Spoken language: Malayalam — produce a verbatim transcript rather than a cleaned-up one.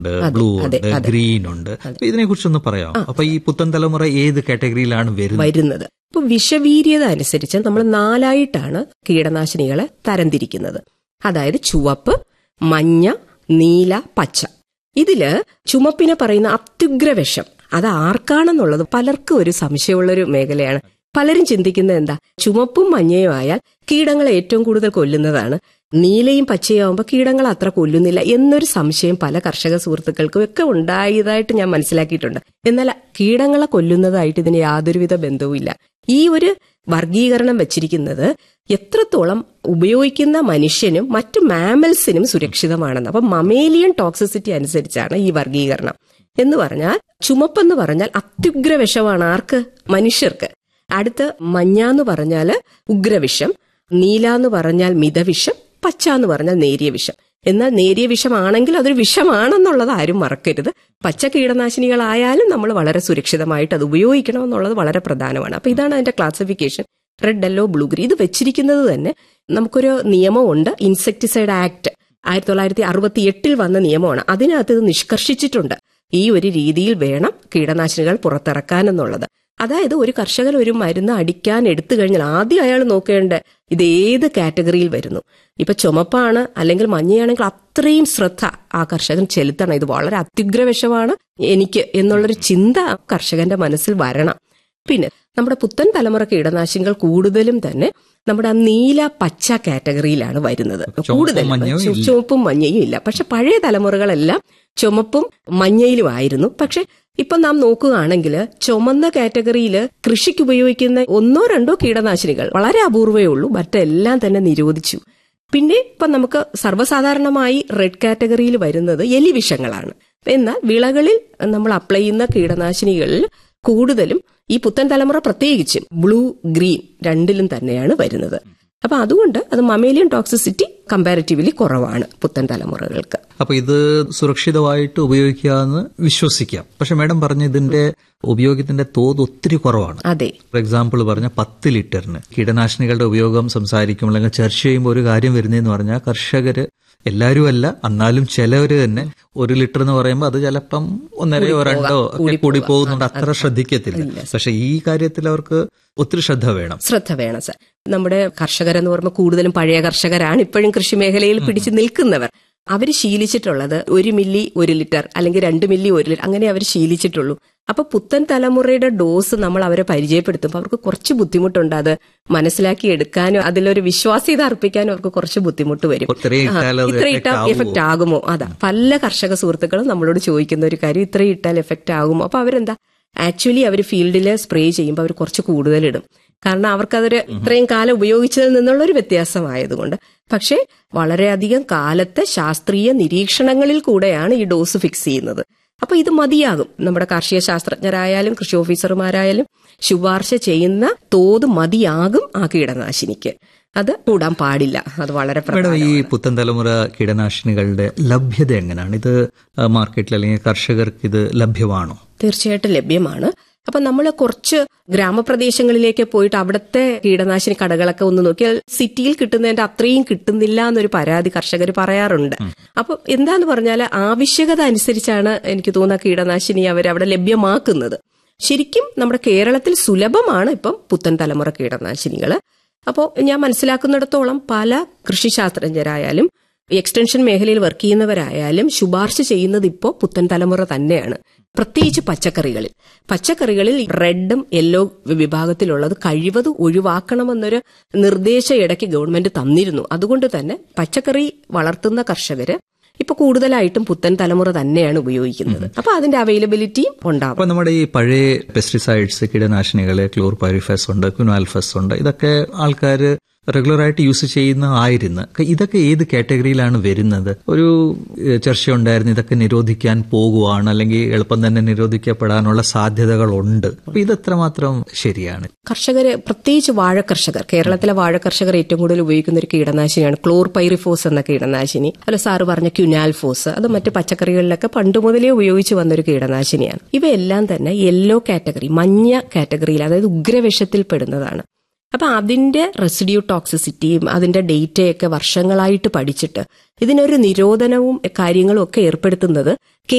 ബ്ലൂ ഉണ്ട്, ഗ്രീൻ ഉണ്ട്. ഇതിനെ കുറിച്ചൊന്ന് പറയാം. അപ്പൊ ഈ പുത്തൻ തലമുറ ഏത് കാറ്റഗറിയിലാണ് വരുന്നത്? ഇപ്പൊ വിഷവീര്യത അനുസരിച്ച് നമ്മൾ നാലായിട്ടാണ് കീടനാശിനികളെ തരംതിരിക്കുന്നത്. അതായത് ചുവപ്പ്, മഞ്ഞ, നീല, പച്ച. ഇതില് ചുമപ്പിനെ പറയുന്ന അത്യുഗ്രവിഷം അത് ആർക്കാണെന്നുള്ളത് പലർക്കും ഒരു സംശയമുള്ളൊരു മേഖലയാണ്. പലരും ചിന്തിക്കുന്നത് എന്താ, ചുമപ്പും മഞ്ഞയും ആയാൽ കീടങ്ങളെ ഏറ്റവും കൂടുതൽ കൊല്ലുന്നതാണ്, നീലയും പച്ചയും ആവുമ്പോൾ കീടങ്ങൾ അത്ര കൊല്ലുന്നില്ല എന്നൊരു സംശയം പല കർഷക സുഹൃത്തുക്കൾക്കും ഒക്കെ ഉണ്ടായതായിട്ട് ഞാൻ മനസ്സിലാക്കിയിട്ടുണ്ട്. എന്നാൽ കീടങ്ങളെ കൊല്ലുന്നതായിട്ട് ഇതിന് യാതൊരുവിധ ബന്ധവുമില്ല. ഈ ഒരു വർഗീകരണം വെച്ചിരിക്കുന്നത് എത്രത്തോളം ഉപയോഗിക്കുന്ന മനുഷ്യനും മറ്റു മാമൽസിനും സുരക്ഷിതമാണെന്ന്. അപ്പൊ മമേലിയൻ ടോക്സിസിറ്റി അനുസരിച്ചാണ് ഈ വർഗീകരണം. എന്ന് പറഞ്ഞാൽ ചുമപ്പെന്ന് പറഞ്ഞാൽ അത്യുഗ്രവിഷമാണ് ആർക്ക്? മനുഷ്യർക്ക്. അടുത്ത് മഞ്ഞ എന്ന് പറഞ്ഞാല് ഉഗ്രവിഷം, നീല എന്ന് പറഞ്ഞാൽ മിതവിഷം, പച്ച എന്ന് പറഞ്ഞാൽ നേരിയ വിഷം. എന്നാൽ നേരിയ വിഷമാണെങ്കിൽ അതൊരു വിഷമാണെന്നുള്ളത് ആരും മറക്കരുത്. പച്ച കീടനാശിനികളായാലും നമ്മൾ വളരെ സുരക്ഷിതമായിട്ട് അത് ഉപയോഗിക്കണം എന്നുള്ളത് വളരെ പ്രധാനമാണ്. അപ്പൊ ഇതാണ് അതിന്റെ classification. Red, yellow, blue, green. ഇത് വെച്ചിരിക്കുന്നത് തന്നെ നമുക്കൊരു നിയമമുണ്ട്, ഇൻസെക്ടിസൈഡ് ആക്ട് ആയിരത്തി തൊള്ളായിരത്തി അറുപത്തി എട്ടിൽ വന്ന നിയമമാണ്. അതിനകത്ത് ഇത് നിഷ്കർഷിച്ചിട്ടുണ്ട് ഈ ഒരു രീതിയിൽ വേണം കീടനാശിനികൾ പുറത്തിറക്കാനെന്നുള്ളത്. അതായത് ഒരു കർഷകൻ ഒരു മരുന്ന് അടിക്കാൻ എടുത്തു കഴിഞ്ഞാൽ ആദ്യം അയാൾ നോക്കേണ്ട ഇത് ഏത് കാറ്റഗറിയിൽ വരുന്നു. ഇപ്പൊ ചുമപ്പാണ് അല്ലെങ്കിൽ മഞ്ഞയാണെങ്കിൽ അത്രയും ശ്രദ്ധ ആ കർഷകൻ ചെലുത്തണം. ഇത് വളരെ അത്യുഗ്രവിഷമാണ് എനിക്ക് എന്നുള്ളൊരു ചിന്ത കർഷകന്റെ മനസ്സിൽ വരണം. പിന്നെ നമ്മുടെ പുത്തൻ തലമുറ കീടനാശിനികൾ കൂടുതലും തന്നെ നമ്മുടെ ആ നീല പച്ച കാറ്റഗറിയിലാണ് വരുന്നത്. കൂടുതലും ചുവപ്പും മഞ്ഞയും ഇല്ല. പക്ഷെ പഴയ തലമുറകളെല്ലാം ചുമപ്പും മഞ്ഞയിലും ആയിരുന്നു. പക്ഷെ ഇപ്പൊ നാം നോക്കുകയാണെങ്കിൽ ചുമന്ന കാറ്റഗറിയിൽ കൃഷിക്ക് ഉപയോഗിക്കുന്ന ഒന്നോ രണ്ടോ കീടനാശിനികൾ വളരെ അപൂർവേ ഉള്ളൂ, മറ്റെല്ലാം തന്നെ നിരോധിച്ചു. പിന്നെ ഇപ്പൊ നമുക്ക് സർവ്വസാധാരണമായി റെഡ് കാറ്റഗറിയിൽ വരുന്നത് എലിവിഷങ്ങളാണ്. എന്നാൽ വിളകളിൽ നമ്മൾ അപ്ലൈ ചെയ്യുന്ന കീടനാശിനികളിൽ കൂടുതലും ഈ പുത്തൻ തലമുറ പ്രത്യേകിച്ചും ബ്ലൂ, ഗ്രീൻ രണ്ടിലും തന്നെയാണ് വരുന്നത്. അപ്പൊ അതുകൊണ്ട് അത് മമേലിയൻ ടോക്സിസിറ്റി കമ്പാരിറ്റീവ്ലി കുറവാണ് പുത്തൻ തലമുറകൾക്ക്. അപ്പൊ ഇത് സുരക്ഷിതമായിട്ട് ഉപയോഗിക്കാമെന്ന് വിശ്വസിക്കാം. പക്ഷെ മാഡം പറഞ്ഞ ഇതിന്റെ ഉപയോഗത്തിന്റെ തോത് ഒത്തിരി കുറവാണ്. അതെ. ഫോർ എക്സാമ്പിൾ പറഞ്ഞ പത്ത് ലിറ്ററിന് കീടനാശിനികളുടെ ഉപയോഗം സംസാരിക്കുമ്പോൾ അല്ലെങ്കിൽ ചർച്ച ചെയ്യുമ്പോൾ ഒരു കാര്യം വരുന്നതെന്ന് പറഞ്ഞാൽ കർഷകര് എല്ലാവരും അല്ല, എന്നാലും ചിലവര് തന്നെ ഒരു ലിറ്റർ എന്ന് പറയുമ്പോൾ അത് ചിലപ്പം ഒന്നരയോ രണ്ടോ ഒക്കെ കൂടി പോകുന്നുണ്ട്, അത്ര ശ്രദ്ധിക്കത്തില്ല. പക്ഷെ ഈ കാര്യത്തിൽ അവർക്ക് ഒത്തിരി ശ്രദ്ധ വേണം. ശ്രദ്ധ വേണം സാർ. നമ്മുടെ കർഷകരെന്ന് പറയുമ്പോൾ കൂടുതലും പഴയ കർഷകരാണ്, ഇപ്പോഴും കൃഷി മേഖലയിൽ പിടിച്ചു നിൽക്കുന്നവർ. അവര് ശീലിച്ചിട്ടുള്ളത് ഒരു മില്ലി ഒരു ലിറ്റർ അല്ലെങ്കിൽ രണ്ട് മില്ലി ഒരു ലിറ്റർ അങ്ങനെ അവർ ശീലിച്ചിട്ടുള്ളൂ. അപ്പൊ പുത്തൻ തലമുറയുടെ ഡോസ് നമ്മൾ അവരെ പരിചയപ്പെടുത്തുമ്പോൾ അവർക്ക് കുറച്ച് ബുദ്ധിമുട്ടുണ്ട്. അത് മനസ്സിലാക്കി എടുക്കാനും അതിലൊരു വിശ്വാസ്യത അർപ്പിക്കാനും അവർക്ക് കുറച്ച് ബുദ്ധിമുട്ട് വരും. ഇത്ര ഇട്ടാൽ എഫക്ട് ആകുമോ? അതാ പല കർഷക സുഹൃത്തുക്കളും നമ്മളോട് ചോദിക്കുന്ന ഒരു കാര്യം, ഇത്ര ഇട്ടാൽ എഫക്ട് ആകുമോ? അപ്പൊ അവരെന്താ ആക്ച്വലി അവർ ഫീൽഡില് സ്പ്രേ ചെയ്യുമ്പോൾ അവർ കുറച്ച് കൂടുതൽ ഇടും. കാരണം അവർക്കതൊരു ഇത്രയും കാലം ഉപയോഗിച്ചതിൽ നിന്നുള്ള ഒരു വ്യത്യാസമായതുകൊണ്ട്. പക്ഷെ വളരെയധികം കാലത്തെ ശാസ്ത്രീയ നിരീക്ഷണങ്ങളിൽ കൂടെയാണ് ഈ ഡോസ് ഫിക്സ് ചെയ്യുന്നത്. അപ്പൊ ഇത് മതിയാകും. നമ്മുടെ കാർഷിക ശാസ്ത്രജ്ഞരായാലും കൃഷി ഓഫീസർമാരായാലും ശുപാർശ ചെയ്യുന്ന തോത് മതിയാകും ആ കീടനാശിനിക്ക്. അത് കൂടാൻ പാടില്ല. അത് വളരെ പ്രധാനമാണ്. ഈ പുത്തൻ തലമുറ കീടനാശിനികളുടെ ലഭ്യത എങ്ങനെയാണ്? ഇത് മാർക്കറ്റിൽ അല്ലെങ്കിൽ കർഷകർക്ക് ഇത് ലഭ്യമാണോ? തീർച്ചയായിട്ടും ലഭ്യമാണ്. അപ്പൊ നമ്മൾ കുറച്ച് ഗ്രാമപ്രദേശങ്ങളിലേക്ക് പോയിട്ട് അവിടുത്തെ കീടനാശിനി കടകളൊക്കെ ഒന്ന് നോക്കിയാൽ സിറ്റിയിൽ കിട്ടുന്നതിന്റെ അത്രയും കിട്ടുന്നില്ല എന്നൊരു പരാതി കർഷകർ പറയാറുണ്ട്. അപ്പൊ എന്താന്ന് പറഞ്ഞാൽ ആവശ്യകത അനുസരിച്ചാണ് എനിക്ക് തോന്നുന്ന കീടനാശിനി അവർ അവിടെ ലഭ്യമാക്കുന്നത്. ശരിക്കും നമ്മുടെ കേരളത്തിൽ സുലഭമാണ് ഇപ്പം പുത്തൻ തലമുറ കീടനാശിനികൾ. അപ്പോൾ ഞാൻ മനസ്സിലാക്കുന്നിടത്തോളം പല കൃഷിശാസ്ത്രജ്ഞരായാലും എക്സ്റ്റൻഷൻ മേഖലയിൽ വർക്ക് ചെയ്യുന്നവരായാലും ശുപാർശ ചെയ്യുന്നത് ഇപ്പോൾ പുത്തൻ തലമുറ തന്നെയാണ്. പ്രത്യേകിച്ച് പച്ചക്കറികളിൽ പച്ചക്കറികളിൽ റെഡും യെല്ലോ വിഭാഗത്തിലുള്ളത് കഴിവതും ഒഴിവാക്കണമെന്നൊരു നിർദ്ദേശം ഇടയ്ക്ക് ഗവൺമെന്റ് തന്നിരുന്നു. അതുകൊണ്ട് തന്നെ പച്ചക്കറി വളർത്തുന്ന കർഷകര് ഇപ്പൊ കൂടുതലായിട്ടും പുത്തൻ തലമുറ തന്നെയാണ് ഉപയോഗിക്കുന്നത്. അപ്പൊ അതിന്റെ അവൈലബിലിറ്റിയും ഉണ്ടാവും. അപ്പൊ നമ്മുടെ ഈ പഴയ പെസ്റ്റിസൈഡ്സ് കീടനാശിനികള് ക്ലോർപൈറിഫസ് ഉണ്ട്, ക്വിനാൽഫസ് ഉണ്ട്, ഇതൊക്കെ ആൾക്കാര് റെഗുലറായിട്ട് യൂസ് ചെയ്യുന്ന ആയിരുന്നു. ഇതൊക്കെ ഏത് കാറ്റഗറിയിലാണ് വരുന്നത്? ഒരു ചർച്ച ഉണ്ടായിരുന്നു ഇതൊക്കെ നിരോധിക്കാൻ പോകുവാണ്, അല്ലെങ്കിൽ എളുപ്പം തന്നെ നിരോധിക്കപ്പെടാനുള്ള സാധ്യതകളുണ്ട്. അപ്പൊ ഇത് എത്രമാത്രം ശരിയാണ്? കർഷകര് പ്രത്യേകിച്ച് വാഴ കർഷകർ, കേരളത്തിലെ വാഴ കർഷകർ ഏറ്റവും കൂടുതൽ ഉപയോഗിക്കുന്ന ഒരു കീടനാശിനിയാണ് ക്ലോർപൈറിഫോസ് എന്ന കീടനാശിനി. അല്ല സാറ് പറഞ്ഞ ക്യുനാൽഫോസ്, അത് മറ്റ് പച്ചക്കറികളിലൊക്കെ പണ്ട് മുതലേ ഉപയോഗിച്ച് വന്നൊരു കീടനാശിനിയാണ്. ഇവയെല്ലാം തന്നെ യെല്ലോ കാറ്റഗറി, മഞ്ഞ കാറ്റഗറിയിൽ, അതായത് ഉഗ്രവിഷത്തിൽ പെടുന്നതാണ്. അപ്പൊ അതിന്റെ റെസിഡ്യൂ ടോക്സിസിറ്റിയും അതിന്റെ ഡേറ്റയൊക്കെ വർഷങ്ങളായിട്ട് പഠിച്ചിട്ട് ഇതിനൊരു നിരോധനവും കാര്യങ്ങളും ഒക്കെ ഏർപ്പെടുത്തുന്നത്